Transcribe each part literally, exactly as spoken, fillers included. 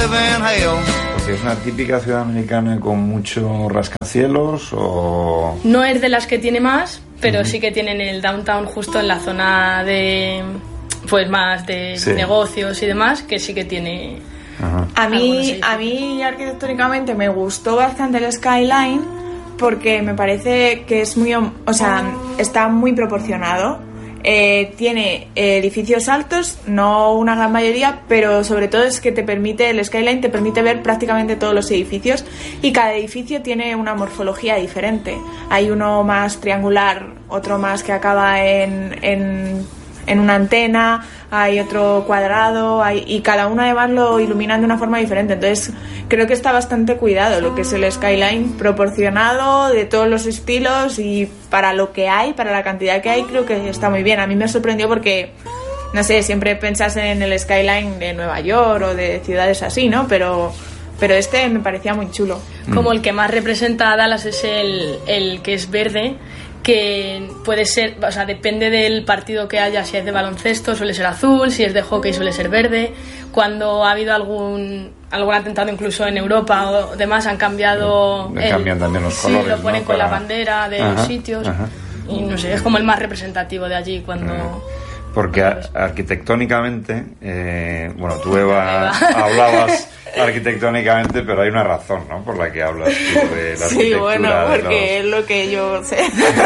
live in hell. Porque es una típica ciudad americana con mucho rascacielos o... No es de las que tiene más, pero uh-huh. sí que tienen el downtown justo en la zona de... pues más de sí. negocios y demás, que sí que tiene... Uh-huh. A mí, a mí arquitectónicamente me gustó bastante el skyline porque me parece que es muy... o sea, está muy proporcionado. Eh, tiene edificios altos, no una gran mayoría, pero sobre todo es que te permite, el skyline te permite ver prácticamente todos los edificios y cada edificio tiene una morfología diferente. Hay uno más triangular, otro más que acaba en, en, en una antena, hay otro cuadrado, hay, y cada uno además lo iluminan de una forma diferente. Entonces creo que está bastante cuidado lo que es el skyline, proporcionado de todos los estilos, y para lo que hay, para la cantidad que hay, creo que está muy bien. A mí me sorprendió porque, no sé, siempre pensas en el skyline de Nueva York o de ciudades así, ¿no? Pero, pero este me parecía muy chulo. Como el que más representa a Dallas es el, el que es verde, que puede ser, o sea, depende del partido que haya. Si es de baloncesto suele ser azul, si es de hockey suele ser verde. Cuando ha habido algún algún atentado incluso en Europa o demás, han cambiado el, cambian también los colores, sí, lo ponen, ¿no?, con para... la bandera de ajá, los sitios, ajá. Y no sé, es como el más representativo de allí cuando... Ajá. Porque ar- arquitectónicamente, eh, bueno, tú Eva hablabas arquitectónicamente, pero hay una razón, ¿no?, por la que hablas tú de la sí, arquitectura. Bueno, porque los... es lo que yo sé.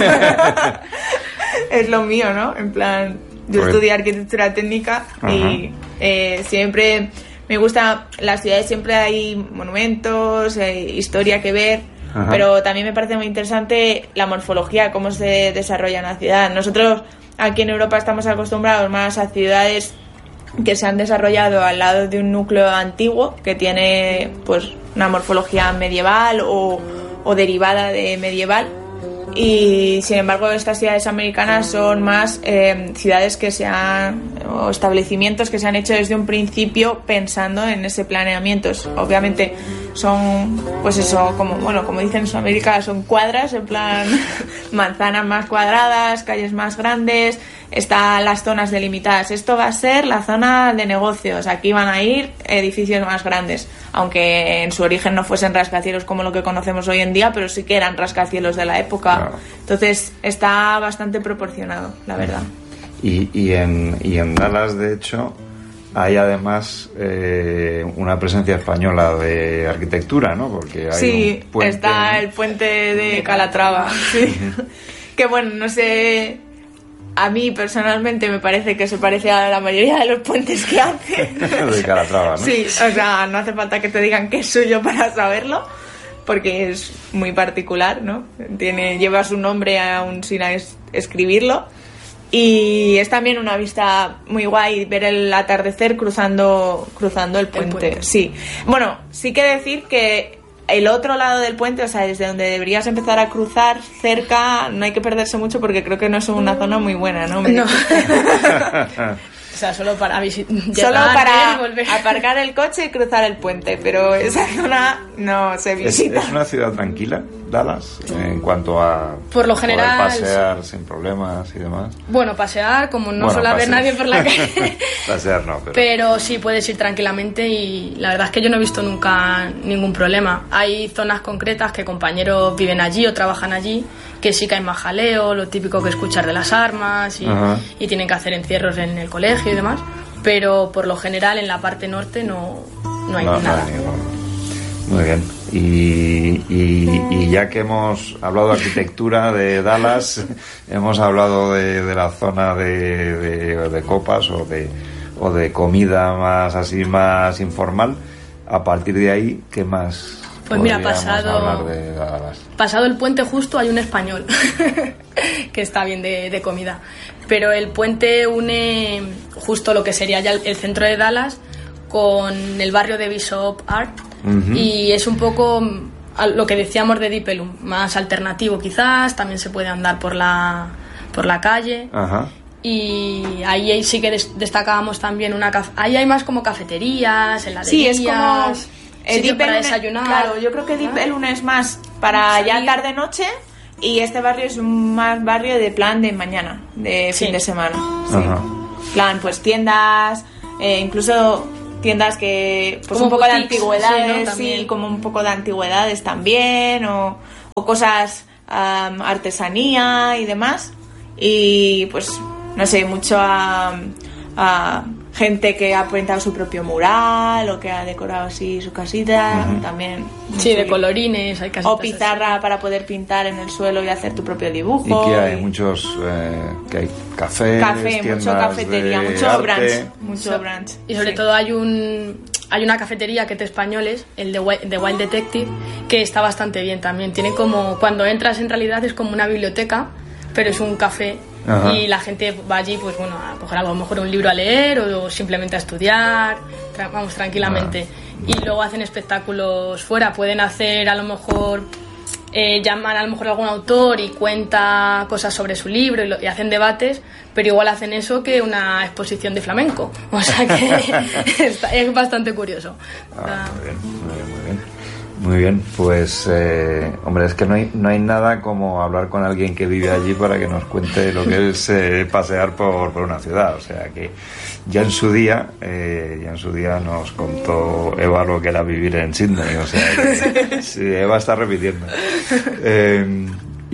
Es lo mío, ¿no? En plan, yo pues... estudié arquitectura técnica. Ajá. Y eh, siempre me gusta, las ciudades siempre hay monumentos, eh, historia que ver. Ajá. Pero también me parece muy interesante la morfología, cómo se desarrolla una ciudad. Nosotros aquí en Europa estamos acostumbrados más a ciudades que se han desarrollado al lado de un núcleo antiguo que tiene pues una morfología medieval o, o derivada de medieval, y sin embargo estas ciudades americanas son más eh, ciudades que se han, o establecimientos que se han hecho desde un principio pensando en ese planeamiento. Obviamente son, pues eso, como bueno, como dicen en Sudamérica, son cuadras, en plan manzanas más cuadradas, calles más grandes, están las zonas delimitadas. Esto va a ser la zona de negocios, aquí van a ir edificios más grandes, aunque en su origen no fuesen rascacielos como lo que conocemos hoy en día, pero sí que eran rascacielos de la época. Claro. Entonces está bastante proporcionado, la verdad. Y, y, en, y en Dallas, de hecho, hay además eh, una presencia española de arquitectura, ¿no? Porque hay sí, un puente, está el puente de Calatrava. Sí. Que bueno, no sé, a mí personalmente me parece que se parece a la mayoría de los puentes que hace. De Calatrava, ¿no? Sí, o sea, no hace falta que te digan que es suyo para saberlo, porque es muy particular, ¿no? Tiene, lleva su nombre aún sin es, escribirlo. Y es también una vista muy guay ver el atardecer cruzando cruzando el puente. el puente. Sí. Bueno, sí que decir que el otro lado del puente, o sea, desde donde deberías empezar a cruzar cerca, no hay que perderse mucho porque creo que no es una zona muy buena, ¿no? No. O sea, solo para visitar, solo para aparcar el coche y cruzar el puente, pero esa zona no se visita. ¿Es, es una ciudad tranquila, Dallas, en cuanto a por lo general poder pasear sin problemas y demás? Bueno, pasear, como no bueno, suele haber nadie por la calle. Pasear no, pero... pero sí puedes ir tranquilamente, y la verdad es que yo no he visto nunca ningún problema. Hay zonas concretas que compañeros viven allí o trabajan allí, que sí que hay más jaleo, lo típico que escuchar de las armas y, y tienen que hacer encierros en el colegio y demás, pero por lo general en la parte norte no, no hay no, nada. No, muy bien. Y, y, y ya que hemos hablado de arquitectura de Dallas, hemos hablado de, de la zona de, de, de copas o de, o de comida más así, más informal. A partir de ahí, ¿qué más? Pues mira, pasado, pasado el puente justo hay un español que está bien de, de comida, pero el puente une justo lo que sería ya el, el centro de Dallas con el barrio de Bishop Art, uh-huh. Y es un poco lo que decíamos de Deep Ellum, más alternativo quizás, también se puede andar por la, por la calle. Uh-huh. Y ahí sí que des, destacábamos también una caf- ahí hay más como cafeterías, heladerías. Sí, es como el Deep para desayunar. Claro, yo creo que Deep Ellum es más para sí. Ya tarde noche, y este barrio es más barrio de plan de mañana, de fin sí. de semana. Sí. Plan, pues tiendas, eh, incluso tiendas que pues como un poco de boutiques, antigüedades, sí, ¿no? sí, como un poco de antigüedades también, o, o cosas, um, artesanía y demás. Y pues, no sé, mucho a, a gente que ha pintado su propio mural o que ha decorado así su casita, uh-huh. también. Sí, de colorines, hay casitas o pizarra así para poder pintar en el suelo y hacer tu propio dibujo. Y que hay y... muchos, eh, que hay cafés, café, mucho cafetería, mucho arte. brunch, mucho so, brunch. Y sobre sí. todo hay un hay una cafetería que es de españoles, el de Wild, de Wild Detective, que está bastante bien también. Tiene como, cuando entras en realidad es como una biblioteca, pero es un café. Ajá. Y la gente va allí, pues bueno, a coger a lo mejor un libro a leer o simplemente a estudiar, tra- vamos, tranquilamente. Ah. Y luego hacen espectáculos fuera, pueden hacer a lo mejor, eh, llaman a lo mejor a algún autor y cuenta cosas sobre su libro y, lo, y hacen debates, pero igual hacen eso que una exposición de flamenco. O sea que está, es bastante curioso. Ah, muy bien, muy bien, muy bien. Muy bien, pues eh, hombre, es que no hay, no hay nada como hablar con alguien que vive allí para que nos cuente lo que es eh, pasear por, por una ciudad. O sea que ya en su día, eh, ya en su día nos contó Eva lo que era vivir en Sydney. O sea que sí, Eva está repitiendo. Eh,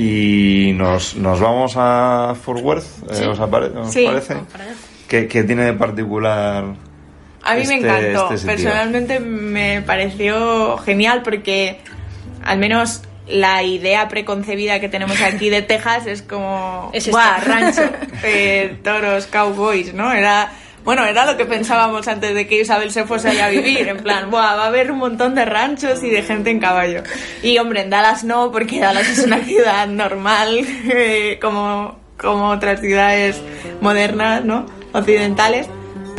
y nos, nos vamos a Fort Worth, eh, sí. ¿os, apare- os sí. parece? ¿Qué, ¿Qué tiene de particular? A mí este, me encantó, este personalmente me pareció genial porque al menos la idea preconcebida que tenemos aquí de Texas es como, es ¡buah, rancho! Eh, toros, cowboys, ¿no? Era, bueno, era lo que pensábamos antes de que Isabel se fuese allá a vivir, en plan, ¡buah, va a haber un montón de ranchos y de gente en caballo! Y hombre, en Dallas no, porque Dallas es una ciudad normal, eh, como, como otras ciudades modernas, ¿no? Occidentales.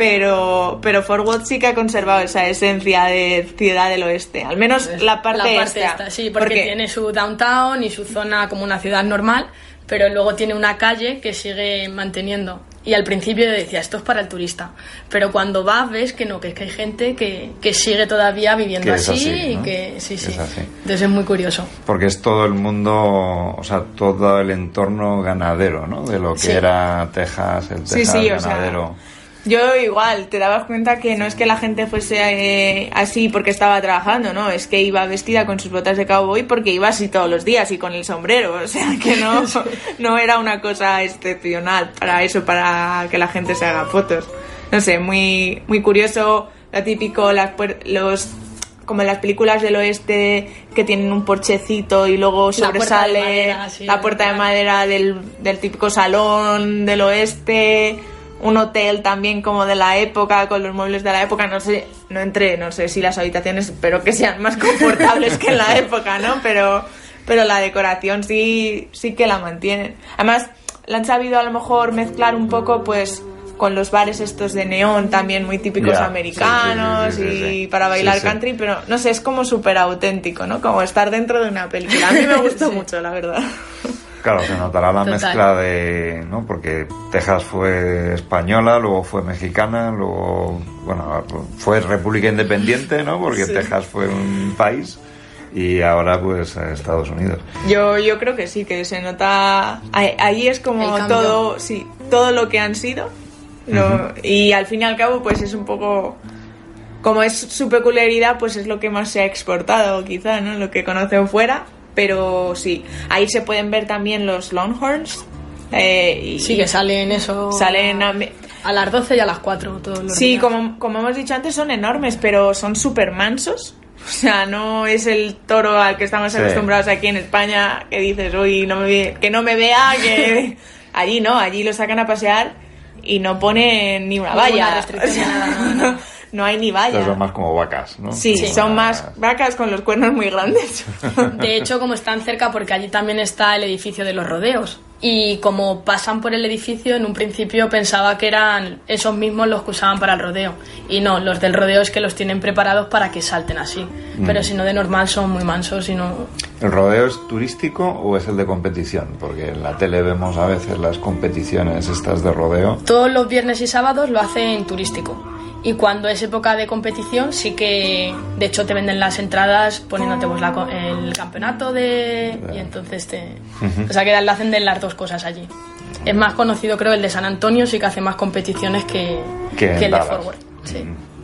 Pero, pero Fort Worth sí que ha conservado esa esencia de ciudad del oeste, al menos pues la parte, la parte esta. esta. Sí, porque, porque tiene su downtown y su zona como una ciudad normal, pero luego tiene una calle que sigue manteniendo. Y al principio decía, esto es para el turista, pero cuando vas ves que no, que es que hay gente que, que sigue todavía viviendo así, así, ¿no? Y que sí, sí. Es así. Entonces es muy curioso. Porque es todo el mundo, o sea, todo el entorno ganadero, ¿no? De lo que sí. era Texas, el Texas sí, sí, ganadero. O sea, yo igual, te dabas cuenta que no es que la gente fuese eh, así porque estaba trabajando, ¿no? Es que iba vestida con sus botas de cowboy porque iba así todos los días y con el sombrero. O sea, que no, no era una cosa excepcional para eso, para que la gente se haga fotos. No sé, muy, muy curioso, lo típico, las, los... como en las películas del oeste que tienen un porchecito y luego sobresale la puerta de madera, sí, la puerta de madera del, del típico salón del oeste, un hotel también como de la época, con los muebles de la época, no sé, no entré, no sé si las habitaciones espero que sean más confortables que en la época, ¿no? Pero, pero la decoración sí, sí que la mantienen. Además, la han sabido a lo mejor mezclar un poco, pues, con los bares estos de neón también muy típicos yeah, americanos sí, sí, sí, sí, sí. y para bailar sí, country, sí. Pero no sé, es como súper auténtico, ¿no? Como estar dentro de una película. A mí me gustó sí. mucho, la verdad. Claro, se notará la Total. mezcla de, ¿no? Porque Texas fue española, luego fue mexicana, luego, bueno, fue república independiente, ¿no? Porque sí. Texas fue un país y ahora pues Estados Unidos. Yo yo creo que sí, que se nota, ahí es como todo, sí, todo lo que han sido, lo, uh-huh. y al fin y al cabo pues es un poco, como es su peculiaridad, pues es lo que más se ha exportado quizá, ¿no? Lo que conocen fuera. Pero sí, ahí se pueden ver también los Longhorns. Eh, y sí, que salen eso. Salen a, a las doce y a las cuatro todos los Sí, días. como, como hemos dicho antes, son enormes, pero son súper mansos. O sea, no es el toro al que estamos sí. acostumbrados aquí en España, que dices, uy, no me ve, que no me vea, que allí no, allí lo sacan a pasear y no ponen ni una valla. O sea, nada, no, no hay ni valla. Son más como vacas, ¿no? Sí, sí, son más vacas con los cuernos muy grandes. De hecho, como están cerca, porque allí también está el edificio de los rodeos. Y como pasan por el edificio, en un principio pensaba que eran esos mismos los que usaban para el rodeo. Y no, los del rodeo es que los tienen preparados para que salten así. Mm. Pero si no, de normal son muy mansos y no... ¿El rodeo es turístico o es el de competición? Porque en la tele vemos a veces las competiciones estas de rodeo. Todos los viernes y sábados lo hacen turístico. Y cuando es época de competición sí que de hecho te venden las entradas poniéndote pues, la, el campeonato de y entonces te uh-huh. o sea que lo hacen de las dos cosas allí. Es más conocido creo el de San Antonio, sí que hace más competiciones que, que, que el de Fort Worth. Sí.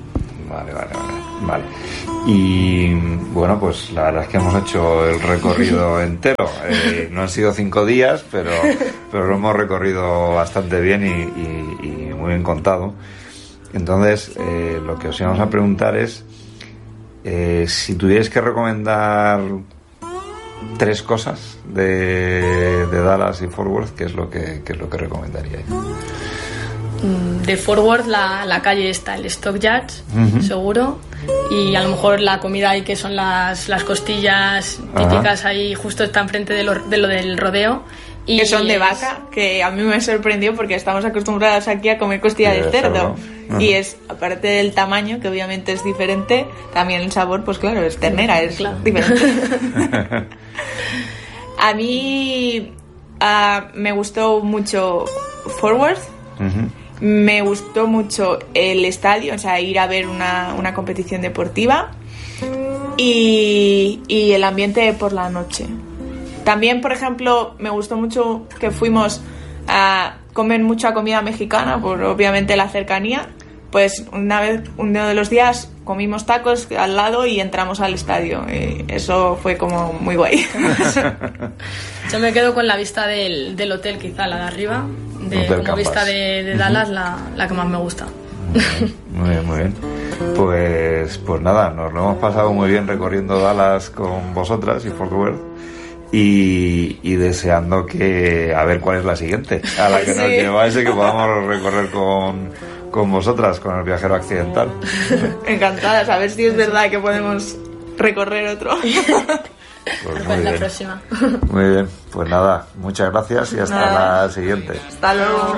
Vale, vale, vale, vale. Y bueno, pues la verdad es que hemos hecho el recorrido entero. Eh, no han sido cinco días, pero, pero lo hemos recorrido bastante bien y, y, y muy bien contado. Entonces, eh, lo que os íbamos a preguntar es, eh, si tuvierais que recomendar tres cosas de, de Dallas y Fort Worth, ¿qué es lo que, qué es lo que recomendaríais? De Fort Worth, la, la calle está, el Stockyards, uh-huh. seguro, y a lo mejor la comida ahí, que son las, las costillas típicas, uh-huh. ahí justo está enfrente de lo, de lo del rodeo. Y que son de vaca, que a mí me sorprendió porque estamos acostumbrados aquí a comer costilla de cerdo. Uh-huh. Y es, aparte del tamaño, que obviamente es diferente, también el sabor, pues claro, es ternera, es claro. diferente. A mí uh, me gustó mucho Fort Worth. Uh-huh. Me gustó mucho el estadio, o sea, ir a ver una, una competición deportiva y, y el ambiente por la noche. También, por ejemplo, me gustó mucho que fuimos a comer mucha comida mexicana, por obviamente la cercanía. Pues una vez, uno de los días comimos tacos al lado y entramos al estadio. Y eso fue como muy guay. Yo me quedo con la vista del, del hotel, quizá la de arriba, de como Campus. Vista de, de Dallas, uh-huh. la, la que más me gusta. Muy bien, muy bien. Pues, pues nada, nos lo hemos pasado muy bien recorriendo Dallas con vosotras y Fort Worth. Y, y deseando que a ver cuál es la siguiente a la que sí. nos lleváis y que podamos recorrer con, con vosotras, con el viajero accidental. Encantadas, a ver si es verdad que podemos recorrer otro. Pues muy la bien. próxima. Muy bien, pues nada, muchas gracias y hasta nada. La siguiente. Hasta luego.